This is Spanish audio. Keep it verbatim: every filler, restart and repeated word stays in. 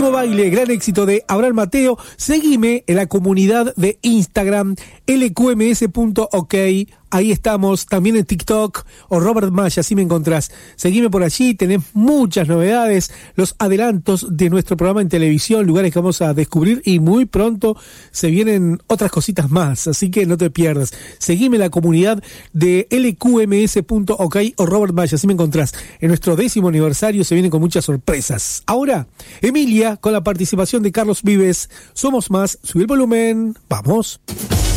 Último Baile, gran éxito de Abraham Mateo. Seguime en la comunidad de Instagram, L Q M S punto ok. Ahí estamos, también en TikTok o Robert Maya, así me encontrás. Seguime por allí, tenés muchas novedades, los adelantos de nuestro programa en televisión, lugares que vamos a descubrir y muy pronto se vienen otras cositas más, así que no te pierdas. Seguime en la comunidad de L Q M S punto ok o Robert Maya, así me encontrás. En nuestro décimo aniversario se vienen con muchas sorpresas. Ahora, Emilia, con la participación de Carlos Vives, Somos Más, sube el volumen, vamos.